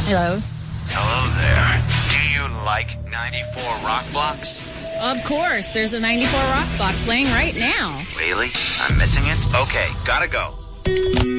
Hello? Hello there. Do you like 94 Rock Blocks? Of course. There's a 94 Rock block playing right now. Really? I'm missing it? Okay, gotta go.